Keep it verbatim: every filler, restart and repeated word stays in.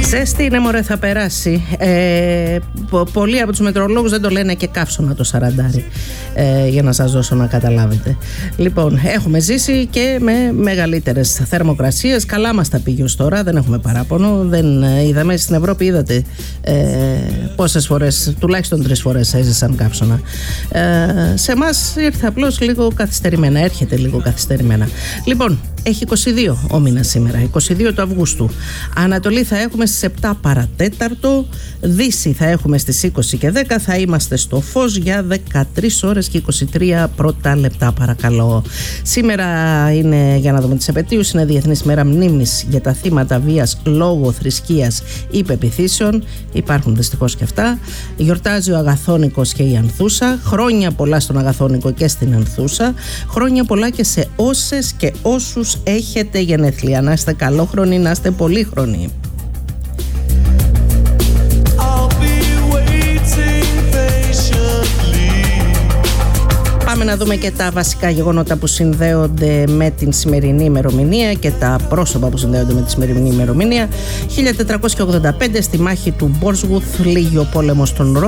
Ζέστη είναι, μωρέ, θα περάσει. Ε, πο, πολλοί από τους μετεωρολόγους δεν το λένε και καύσωνα το σαραντάρι, ε, για να σας δώσω να καταλάβετε. Λοιπόν, έχουμε ζήσει και με μεγαλύτερες θερμοκρασίες. Καλά μας τα πήγε ως τώρα, δεν έχουμε παράπονο. Δεν είδαμε, στην Ευρώπη είδατε ε, πόσες φορές, τουλάχιστον τρεις φορές έζησαν καύσωνα. Ε, σε εμάς ήρθε απλώς λίγο καθυστερημένα, έρχεται λίγο καθυστερημένα. Λοιπόν, έχει είκοσι δύο ο μήνας σήμερα, είκοσι δύο του Αυγούστου. Ανατολή θα έχουμε στις επτά παρατέταρτο, Δύση θα έχουμε στις είκοσι και δέκα, θα είμαστε στο φως για δεκατρείς ώρες και είκοσι τρία πρώτα λεπτά, παρακαλώ. Σήμερα είναι, για να δούμε τις επετείους, είναι Διεθνής Μέρα Μνήμης για τα θύματα βίας λόγω θρησκείας ή πεποιθήσεων. Υπάρχουν δυστυχώς και αυτά. Γιορτάζει ο Αγαθόνικος και η Ανθούσα. Χρόνια πολλά στον Αγαθόνικο και στην Ανθούσα. Χρόνια πολλά και σε όσες και όσους έχετε γενέθλια. Να είστε καλόχρονοι, να είστε πολύχρονοι. Πάμε να δούμε και τα βασικά γεγονότα που συνδέονται με την σημερινή ημερομηνία και τα πρόσωπα που συνδέονται με τη σημερινή ημερομηνία. χίλια τετρακόσια ογδόντα πέντε, στη μάχη του Μπόρσγουθ, λύγει ο πόλεμος των Ρώσων.